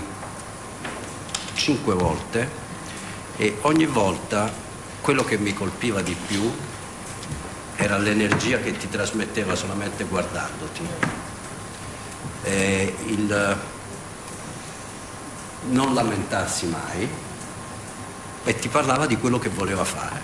5 volte e ogni volta quello che mi colpiva di più era l'energia che ti trasmetteva solamente guardandoti, il non lamentarsi mai, e ti parlava di quello che voleva fare,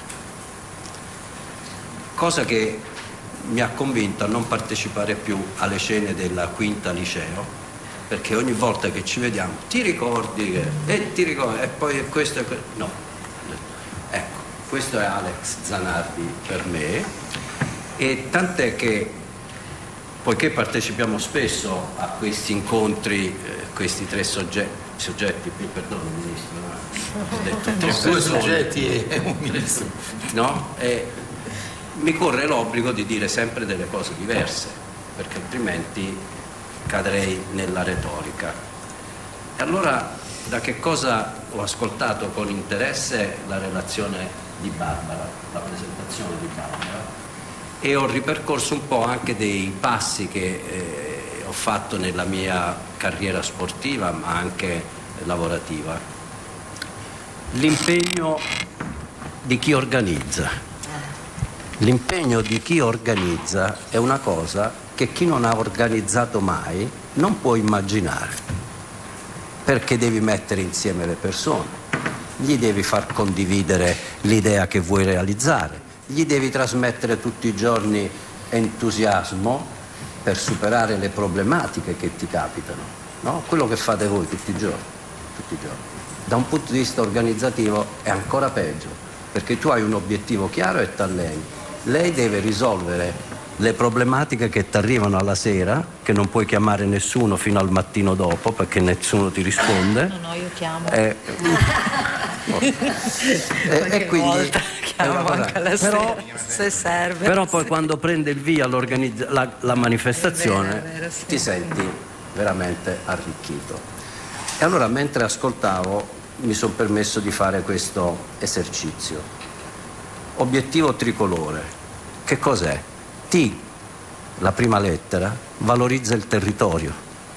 cosa che mi ha convinto a non partecipare più alle cene della quinta liceo, perché ogni volta che ci vediamo ti ricordi e poi questo è no, ecco, questo è Alex Zanardi per me, e tant'è che, poiché partecipiamo spesso a questi incontri, questi 3 soggetti, perdono Ministro, ho detto 2 soggetti e un Ministro, no? Mi corre l'obbligo di dire sempre delle cose diverse, perché altrimenti cadrei nella retorica. E allora, da che cosa ho ascoltato con interesse la relazione di Barbara, la presentazione di Barbara, e ho ripercorso un po' anche dei passi che ho fatto nella mia carriera sportiva, ma anche lavorativa. L'impegno di chi organizza. L'impegno di chi organizza è una cosa che chi non ha organizzato mai non può immaginare, perché devi mettere insieme le persone, gli devi far condividere l'idea che vuoi realizzare, gli devi trasmettere tutti i giorni entusiasmo per superare le problematiche che ti capitano, no? Quello che fate voi tutti i giorni. Da un punto di vista organizzativo è ancora peggio, perché tu hai un obiettivo chiaro e t'alleni. Lei deve risolvere le problematiche che ti arrivano alla sera, che non puoi chiamare nessuno fino al mattino dopo perché nessuno ti risponde. No, io chiamo. E quindi chiamo anche alla sera, se serve. Però poi quando prende il via la manifestazione, è vero, sì, ti senti veramente arricchito. E allora, mentre ascoltavo, mi sono permesso di fare questo esercizio. Obiettivo tricolore, che cos'è? T, la prima lettera, valorizza il territorio.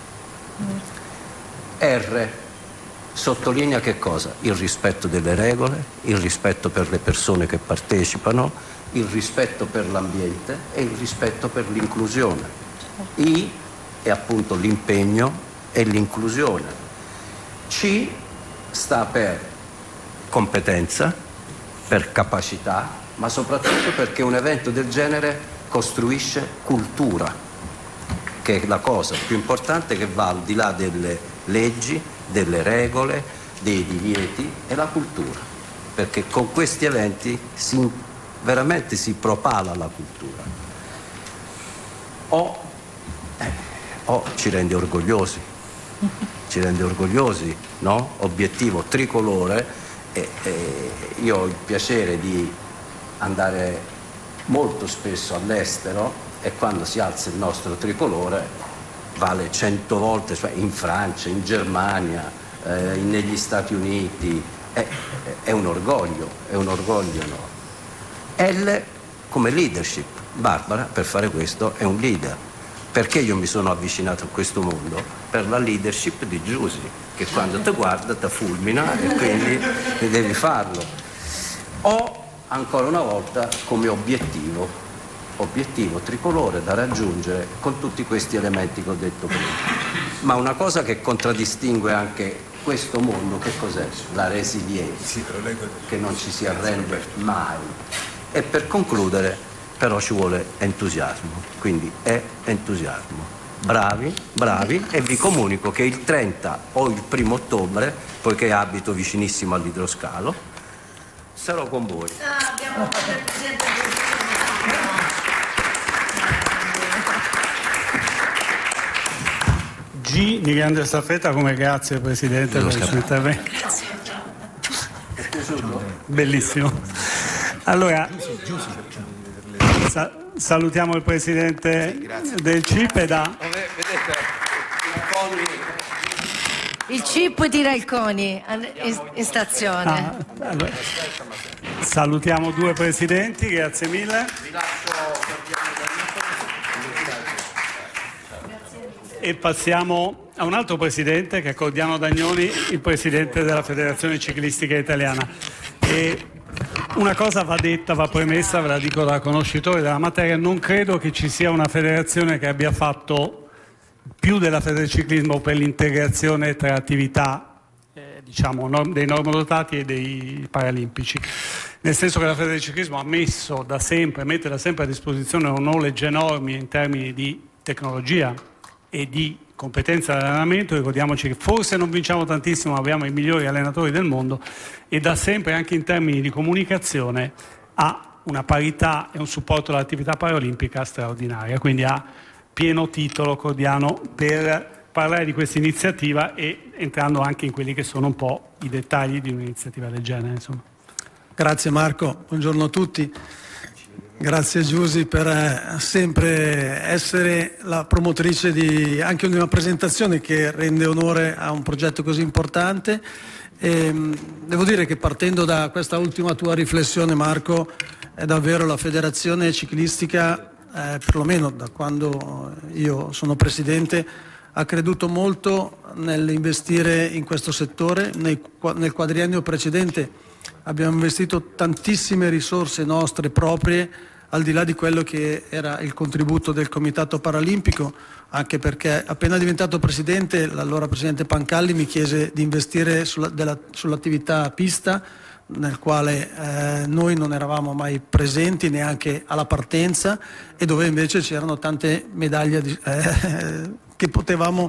R, sottolinea che cosa? Il rispetto delle regole, il rispetto per le persone che partecipano, il rispetto per l'ambiente e il rispetto per l'inclusione. I è appunto l'impegno e l'inclusione. C sta per competenza, per capacità, ma soprattutto perché un evento del genere costruisce cultura, che è la cosa più importante, che va al di là delle leggi, delle regole, dei divieti, è la cultura, perché con questi eventi veramente si propala la cultura. O ci rende orgogliosi, no? Obiettivo tricolore. Io ho il piacere di andare molto spesso all'estero, e quando si alza il nostro tricolore vale 100 volte, cioè in Francia, in Germania, negli Stati Uniti, è un orgoglio enorme. L come leadership, Barbara per fare questo è un leader. Perché io mi sono avvicinato a questo mondo? Per la leadership di Giusy, che quando ti guarda ti fulmina e quindi devi farlo. Ho ancora una volta come obiettivo tricolore da raggiungere con tutti questi elementi che ho detto prima. Ma una cosa che contraddistingue anche questo mondo, che cos'è? La resilienza, che non ci si arrende mai. E per concludere, però ci vuole entusiasmo, quindi è entusiasmo. Bravi, e vi comunico che il 30 o il 1° ottobre, poiché abito vicinissimo all'idroscalo, sarò con voi. Abbiamo fatto il presidente G di grande staffetta come grazie Presidente per il suo intervento. Bellissimo. Allora, salutiamo il Presidente del CIP e il CIP tira il CONI in stazione. Allora, salutiamo 2 Presidenti, grazie mille. E passiamo a un altro Presidente che è Cordiano Dagnoni, il Presidente della Federazione Ciclistica Italiana. E una cosa va detta, va premessa, ve la dico da conoscitore della materia: non credo che ci sia una federazione che abbia fatto più della Federciclismo per l'integrazione tra attività dei normodotati e dei paralimpici, nel senso che la Federciclismo mette da sempre a disposizione knowledge enormi in termini di tecnologia e di competenza dell'allenamento. Ricordiamoci che forse non vinciamo tantissimo, ma abbiamo i migliori allenatori del mondo, e da sempre anche in termini di comunicazione ha una parità e un supporto all'attività paralimpica straordinaria, quindi ha pieno titolo Cordiano per parlare di questa iniziativa e entrando anche in quelli che sono un po' i dettagli di un'iniziativa del genere, insomma. Grazie Marco, buongiorno a tutti. Grazie Giusy per sempre essere la promotrice anche di una presentazione che rende onore a un progetto così importante. Devo dire che partendo da questa ultima tua riflessione, Marco, è davvero la federazione ciclistica, perlomeno da quando io sono presidente, ha creduto molto nell'investire in questo settore. Nel quadriennio precedente abbiamo investito tantissime risorse nostre proprie, al di là di quello che era il contributo del Comitato Paralimpico, anche perché appena diventato presidente, l'allora presidente Pancalli mi chiese di investire sull'attività pista, nel quale noi non eravamo mai presenti neanche alla partenza, e dove invece c'erano tante medaglie che potevamo,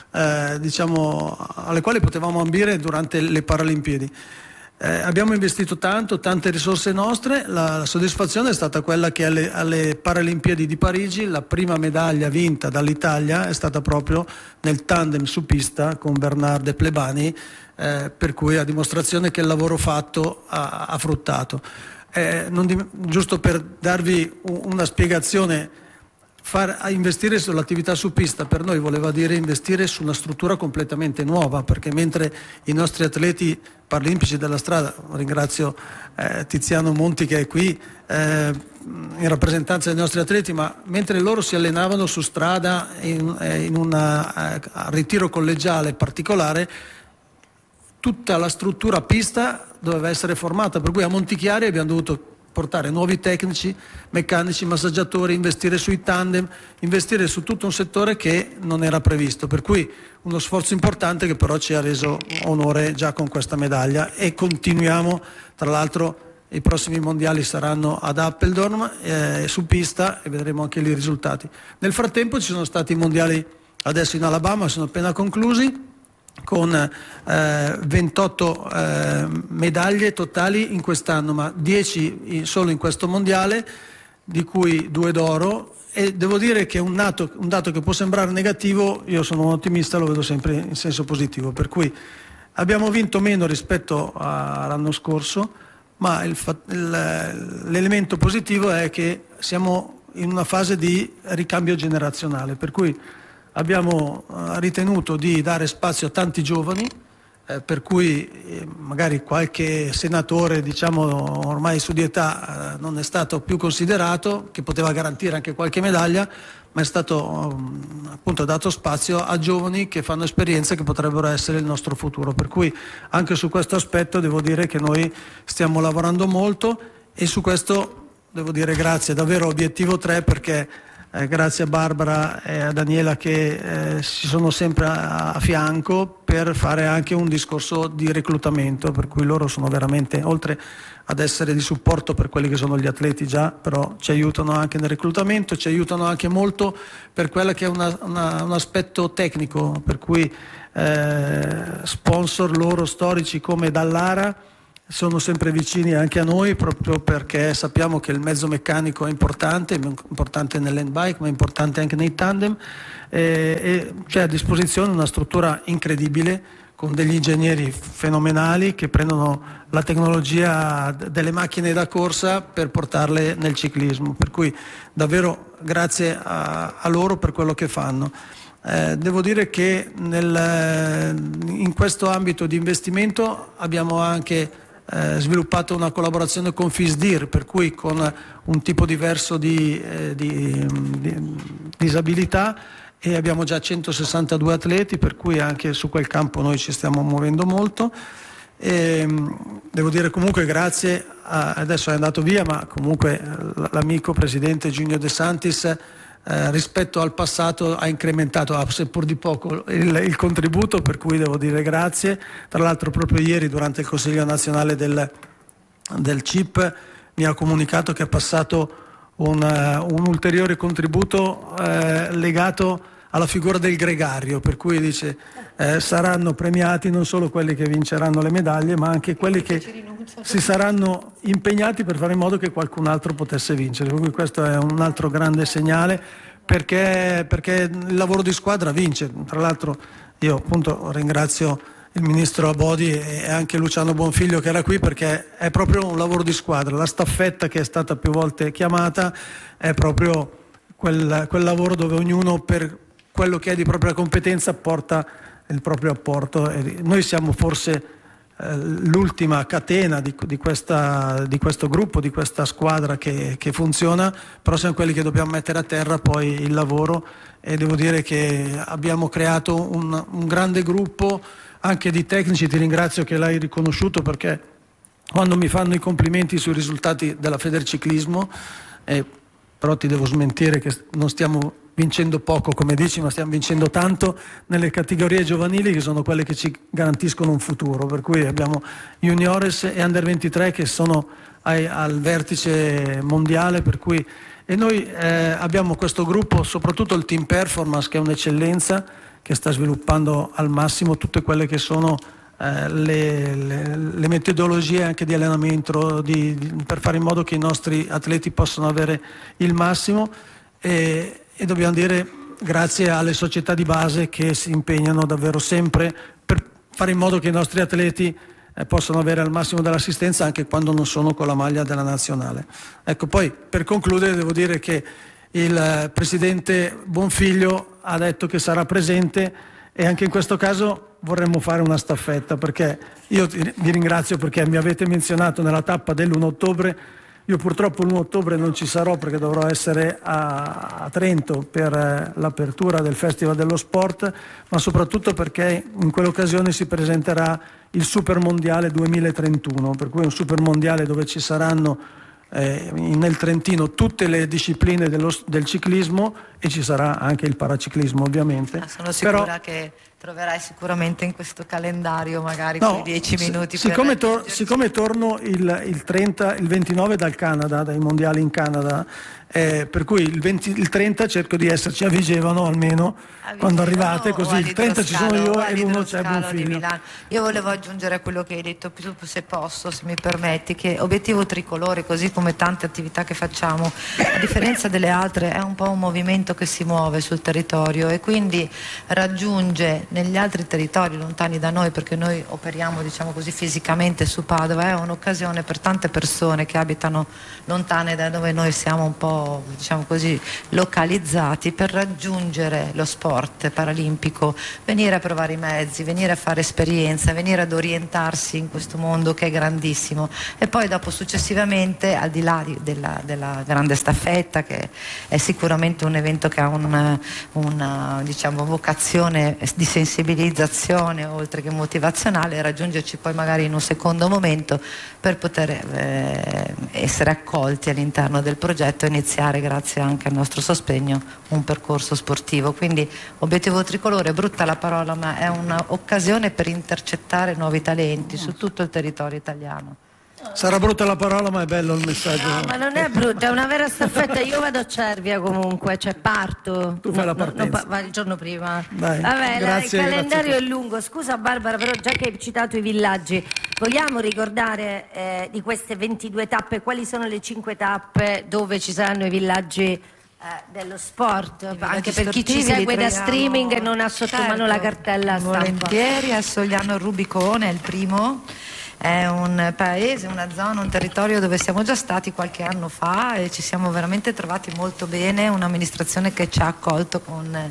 alle quali potevamo ambire durante le Paralimpiadi. Abbiamo investito tante risorse nostre. La soddisfazione è stata quella che alle Paralimpiadi di Parigi la prima medaglia vinta dall'Italia è stata proprio nel tandem su pista con Bernard e Plebani, per cui a dimostrazione che il lavoro fatto ha fruttato. Giusto per darvi una spiegazione, investire sull'attività su pista per noi voleva dire investire su una struttura completamente nuova, perché mentre i nostri atleti paralimpici della strada, ringrazio Tiziano Monti che è qui in rappresentanza dei nostri atleti, ma mentre loro si allenavano su strada in un ritiro collegiale particolare, tutta la struttura pista doveva essere formata, per cui a Montichiari abbiamo dovuto portare nuovi tecnici, meccanici, massaggiatori, investire sui tandem, investire su tutto un settore che non era previsto, per cui uno sforzo importante che però ci ha reso onore già con questa medaglia, e continuiamo. Tra l'altro i prossimi mondiali saranno ad Apeldoorn su pista e vedremo anche lì i risultati. Nel frattempo ci sono stati i mondiali adesso in Alabama, sono appena conclusi, con 28 medaglie totali in quest'anno, ma 10 solo in questo mondiale, di cui 2 d'oro, e devo dire che un dato che può sembrare negativo, io sono un ottimista, lo vedo sempre in senso positivo, per cui abbiamo vinto meno rispetto all'anno scorso, ma l'elemento positivo è che siamo in una fase di ricambio generazionale, per cui abbiamo ritenuto di dare spazio a tanti giovani, per cui magari qualche senatore, diciamo ormai su di età, non è stato più considerato, che poteva garantire anche qualche medaglia, ma è stato appunto dato spazio a giovani che fanno esperienze che potrebbero essere il nostro futuro. Per cui anche su questo aspetto devo dire che noi stiamo lavorando molto, e su questo devo dire grazie davvero a Obiettivo 3, perché grazie a Barbara e a Daniela che si sono sempre a fianco per fare anche un discorso di reclutamento, per cui loro sono veramente, oltre ad essere di supporto per quelli che sono gli atleti già, però ci aiutano anche nel reclutamento, ci aiutano anche molto per quello che è un aspetto tecnico, per cui sponsor loro storici come Dallara sono sempre vicini anche a noi, proprio perché sappiamo che il mezzo meccanico è importante nell'handbike, ma è importante anche nei tandem, e c'è a disposizione una struttura incredibile con degli ingegneri fenomenali che prendono la tecnologia delle macchine da corsa per portarle nel ciclismo, per cui davvero grazie a loro per quello che fanno. Devo dire che in questo ambito di investimento abbiamo anche sviluppato una collaborazione con FISDIR, per cui con un tipo diverso di disabilità, e abbiamo già 162 atleti, per cui anche su quel campo noi ci stiamo muovendo molto. E devo dire comunque grazie adesso è andato via, ma comunque l'amico presidente Giugno De Santis rispetto al passato ha incrementato, seppur di poco, il contributo, per cui devo dire grazie. Tra l'altro proprio ieri durante il Consiglio nazionale del CIP mi ha comunicato che è passato un ulteriore contributo legato alla figura del gregario, per cui dice saranno premiati non solo quelli che vinceranno le medaglie, ma anche quelli che si saranno impegnati per fare in modo che qualcun altro potesse vincere. Per cui questo è un altro grande segnale, perché il lavoro di squadra vince. Tra l'altro io appunto ringrazio il ministro Abodi e anche Luciano Bonfiglio che era qui, perché è proprio un lavoro di squadra. La staffetta che è stata più volte chiamata è proprio quel lavoro dove ognuno per quello che è di propria competenza porta il proprio apporto. E noi siamo forse l'ultima catena di questo gruppo, di questa squadra che funziona, però siamo quelli che dobbiamo mettere a terra poi il lavoro, e devo dire che abbiamo creato un grande gruppo anche di tecnici. Ti ringrazio che l'hai riconosciuto, perché quando mi fanno i complimenti sui risultati della Federciclismo, però ti devo smentire che non stiamo vincendo poco come dici, ma stiamo vincendo tanto nelle categorie giovanili, che sono quelle che ci garantiscono un futuro, per cui abbiamo juniores e under 23 che sono al vertice mondiale, per cui, e noi abbiamo questo gruppo, soprattutto il team performance, che è un'eccellenza, che sta sviluppando al massimo tutte quelle che sono le metodologie anche di allenamento per fare in modo che i nostri atleti possano avere il massimo, e dobbiamo dire grazie alle società di base che si impegnano davvero sempre per fare in modo che i nostri atleti possano avere al massimo dell'assistenza anche quando non sono con la maglia della nazionale. Ecco, poi per concludere devo dire che il presidente Bonfiglio ha detto che sarà presente, e anche in questo caso vorremmo fare una staffetta, perché io vi ringrazio perché mi avete menzionato nella tappa dell'1 ottobre. Io purtroppo l'1 ottobre non ci sarò, perché dovrò essere a Trento per l'apertura del Festival dello Sport, ma soprattutto perché in quell'occasione si presenterà il Super Mondiale 2031, per cui un Super Mondiale dove ci saranno nel Trentino tutte le discipline del ciclismo, e ci sarà anche il paraciclismo ovviamente. Sono sicura che troverai sicuramente in questo calendario magari quei 10 minuti. Siccome torno il 29 dal Canada, dai mondiali in Canada, per cui il 30 cerco di esserci a Vigevano almeno quando arrivate, così il 30 ci sono io e l'1 c'è Bonfiglio. Io volevo aggiungere a quello che hai detto, se posso, se mi permetti, che Obiettivo Tricolore, così come tante attività che facciamo, a differenza delle altre, è un po' un movimento che si muove sul territorio e quindi raggiunge negli altri territori lontani da noi, perché noi operiamo, diciamo così, fisicamente su Padova. È un'occasione per tante persone che abitano lontane da dove noi siamo un po' po', diciamo così, localizzati per raggiungere lo sport paralimpico, venire a provare i mezzi, venire a fare esperienza, venire ad orientarsi in questo mondo che è grandissimo, e poi dopo successivamente, al di là della grande staffetta, che è sicuramente un evento che ha una diciamo, vocazione di sensibilizzazione oltre che motivazionale, raggiungerci poi magari in un secondo momento per poter essere accolti all'interno del progetto e iniziare, grazie anche al nostro sostegno, un percorso sportivo. Quindi obiettivo tricolore, brutta la parola, ma è un'occasione per intercettare nuovi talenti su tutto il territorio italiano. Sarà brutta la parola, ma è bello il messaggio. No, ma non è brutta, è una vera staffetta. Io vado a Cervia comunque, cioè parto. Tu fai la partenza. Vai il giorno prima. Dai, vabbè, grazie, il calendario grazie. è lungo. Scusa Barbara, però già che hai citato i villaggi, vogliamo ricordare di queste 22 tappe quali sono le 5 tappe dove ci saranno i villaggi dello sport, anche per chi ci segue da streaming e non ha sotto mano la cartella stampa. Volentieri, a Sogliano Rubicone è il primo. È un paese, una zona, un territorio dove siamo già stati qualche anno fa e ci siamo veramente trovati molto bene, un'amministrazione che ci ha accolto con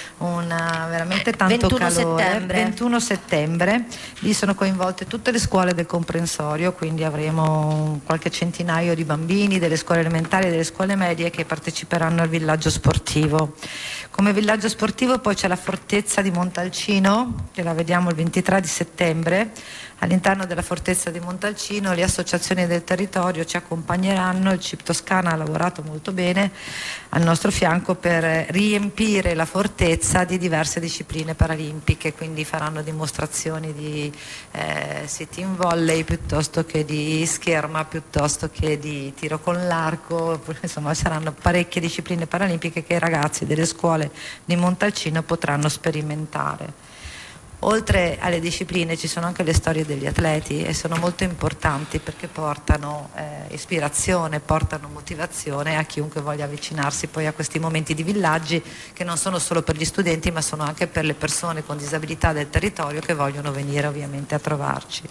veramente tanto 21 calore. settembre. 21 settembre, lì sono coinvolte tutte le scuole del comprensorio, quindi avremo qualche centinaio di bambini delle scuole elementari e delle scuole medie che parteciperanno al villaggio sportivo. Come villaggio sportivo poi c'è la fortezza di Montalcino, che la vediamo il 23 di settembre. All'interno della fortezza di Montalcino le associazioni del territorio ci accompagneranno, il CIP Toscana ha lavorato molto bene al nostro fianco per riempire la fortezza di diverse discipline paralimpiche, quindi faranno dimostrazioni di sit-in volley piuttosto che di scherma, piuttosto che di tiro con l'arco, insomma saranno parecchie discipline paralimpiche che i ragazzi delle scuole di Montalcino potranno sperimentare. Oltre alle discipline ci sono anche le storie degli atleti e sono molto importanti perché portano ispirazione, portano motivazione a chiunque voglia avvicinarsi poi a questi momenti di villaggi che non sono solo per gli studenti ma sono anche per le persone con disabilità del territorio che vogliono venire ovviamente a trovarci.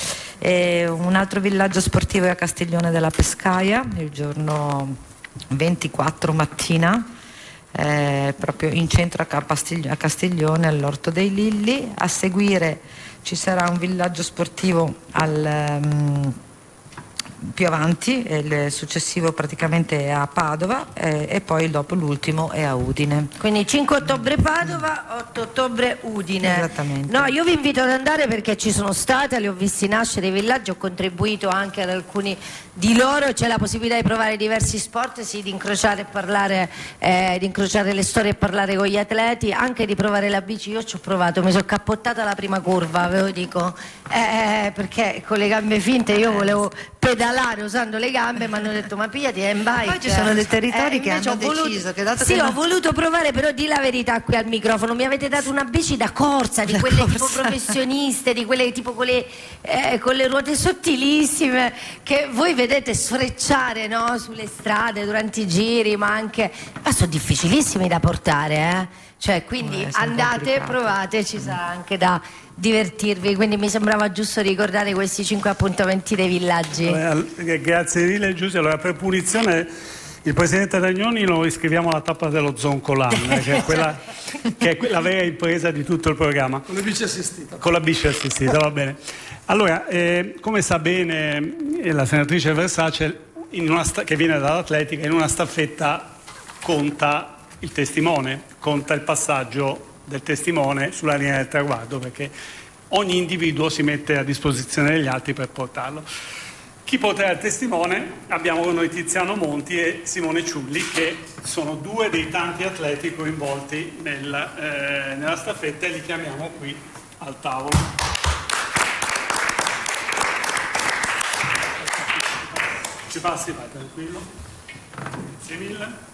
Un altro villaggio sportivo è a Castiglione della Pescaia il giorno 24 mattina. Proprio in centro a Castiglione all'Orto dei Lilli. A seguire ci sarà un villaggio sportivo più avanti, il successivo praticamente è a Padova e poi dopo l'ultimo è a Udine. Quindi 5 ottobre Padova, 8 ottobre Udine. Esattamente. No, io vi invito ad andare perché ci sono stata, li ho visti nascere i villaggi, ho contribuito anche ad alcuni di loro, c'è la possibilità di provare diversi sport, sì, di incrociare e parlare, di incrociare le storie e parlare con gli atleti, anche di provare la bici. Io ci ho provato, mi sono cappottata la prima curva, ve lo dico, perché con le gambe finte io volevo pedalare usando le gambe, mi hanno detto ma pigliati in bike. Poi ci sono dei territori che hanno deciso che dato sì, che ho voluto provare, però di la verità qui al microfono, mi avete dato una bici da corsa, di quelle tipo professioniste, di quelle tipo con le ruote sottilissime che voi vedete sfrecciare, no? Sulle strade durante i giri, ma sono difficilissimi da portare, cioè quindi andate, provate, ci sarà anche da divertirvi, quindi mi sembrava giusto ricordare questi 5 appuntamenti dei villaggi. Grazie mille Giusy. Allora, per punizione il presidente Dagnoni lo iscriviamo alla tappa dello Zoncolan, che è la vera impresa di tutto il programma. Con la bici assistita. Con la bici assistita, va bene. Allora, come sa bene la senatrice Versace, che viene dall'atletica, in una staffetta conta il testimone, conta il passaggio del testimone sulla linea del traguardo, perché ogni individuo si mette a disposizione degli altri per portarlo. Chi porterà il testimone? Abbiamo con noi Tiziano Monti e Simone Ciulli, che sono due dei tanti atleti coinvolti nella staffetta, e li chiamiamo qui al tavolo. Ci passi, vai tranquillo. Grazie mille.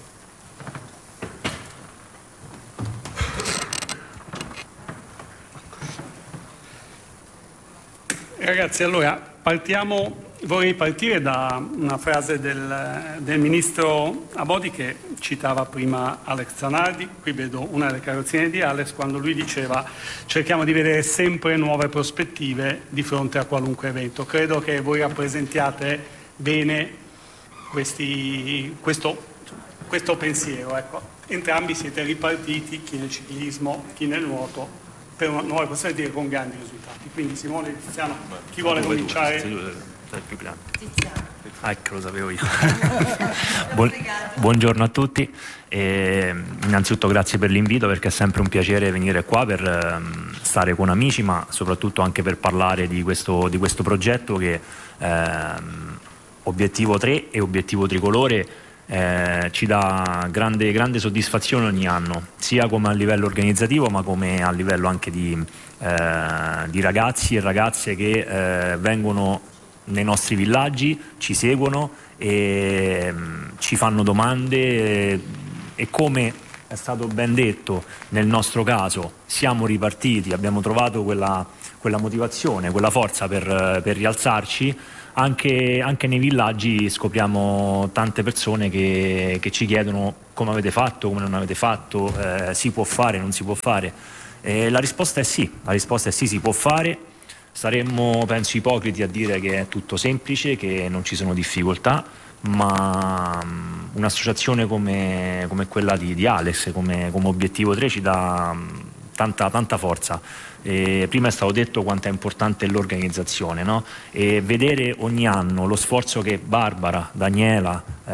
Ragazzi, allora vorrei partire da una frase del ministro Abodi che citava prima Alex Zanardi. Qui vedo una delle carrozzine di Alex quando lui diceva: cerchiamo di vedere sempre nuove prospettive di fronte a qualunque evento. Credo che voi rappresentiate bene questo pensiero. Ecco. Entrambi siete ripartiti, chi nel ciclismo, chi nel nuoto, per una nuova prospettiva con grandi risultati. Quindi Simone e Tiziano, chi vuole cominciare? Sei più grande. Tiziano. Ecco, lo sapevo io. Buongiorno a tutti. Innanzitutto grazie per l'invito, perché è sempre un piacere venire qua per stare con amici, ma soprattutto anche per parlare di questo progetto che Obiettivo 3 e Obiettivo Tricolore ci dà grande soddisfazione ogni anno, sia come a livello organizzativo ma come a livello anche di ragazzi e ragazze che vengono nei nostri villaggi, ci seguono e ci fanno domande e come è stato ben detto nel nostro caso siamo ripartiti, abbiamo trovato quella motivazione, quella forza per rialzarci. Anche nei villaggi scopriamo tante persone che ci chiedono come avete fatto, come non avete fatto, si può fare, non si può fare. La risposta è sì, si può fare. Saremmo, penso, ipocriti a dire che è tutto semplice, che non ci sono difficoltà, ma un'associazione come quella di Alex, come Obiettivo 3, ci dà tanta forza. Prima è stato detto quanto è importante l'organizzazione, no? E vedere ogni anno lo sforzo che Barbara, Daniela,